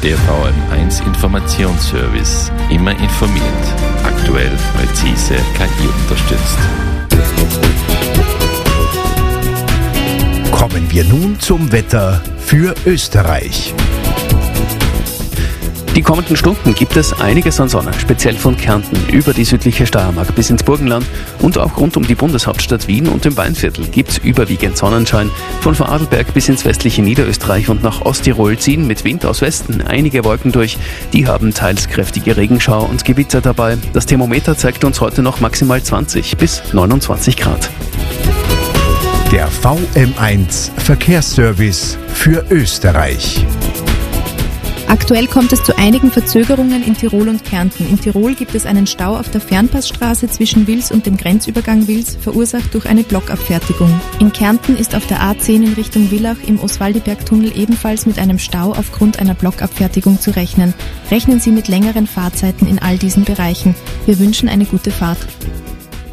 Der VM1 Informationsservice. Immer informiert. Aktuell, präzise, KI unterstützt. Kommen wir nun zum Wetter für Österreich. Die kommenden Stunden gibt es einiges an Sonne, speziell von Kärnten über die südliche Steiermark bis ins Burgenland und auch rund um die Bundeshauptstadt Wien und im Weinviertel gibt es überwiegend Sonnenschein. Von Vorarlberg bis ins westliche Niederösterreich und nach Osttirol ziehen mit Wind aus Westen einige Wolken durch. Die haben teils kräftige Regenschauer und Gewitter dabei. Das Thermometer zeigt uns heute noch maximal 20 bis 29 Grad. Der VM1 Verkehrsservice für Österreich. Aktuell kommt es zu einigen Verzögerungen in Tirol und Kärnten. In Tirol gibt es einen Stau auf der Fernpassstraße zwischen Wils und dem Grenzübergang Wils, verursacht durch eine Blockabfertigung. In Kärnten ist auf der A10 in Richtung Villach im Oswaldiberg-Tunnel ebenfalls mit einem Stau aufgrund einer Blockabfertigung zu rechnen. Rechnen Sie mit längeren Fahrzeiten in all diesen Bereichen. Wir wünschen eine gute Fahrt.